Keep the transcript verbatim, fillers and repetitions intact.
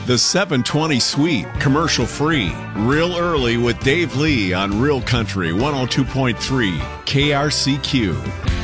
The seven twenty Suite, commercial free. Real Early with Dave Lee on Real Country one oh two point three K R C Q.